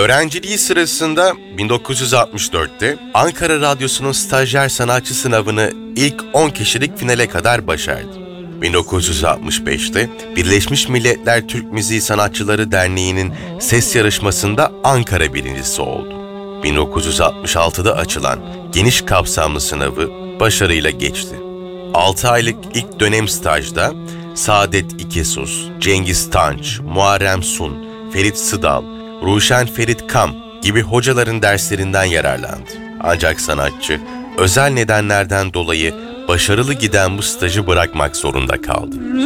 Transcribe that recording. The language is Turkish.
Öğrenciliği sırasında 1964'te Ankara Radyosu'nun stajyer sanatçı sınavını ilk 10 kişilik finale kadar başardı. 1965'te Birleşmiş Milletler Türk Müziği Sanatçıları Derneği'nin ses yarışmasında Ankara birincisi oldu. 1966'da açılan geniş kapsamlı sınavı başarıyla geçti. 6 aylık ilk dönem stajda Saadet İkesus, Cengiz Tanç, Muharrem Sun, Ferit Sıdal, Ruşen Ferit Kam gibi hocaların derslerinden yararlandı. Ancak sanatçı özel nedenlerden dolayı başarılı giden bu stajı bırakmak zorunda kaldı.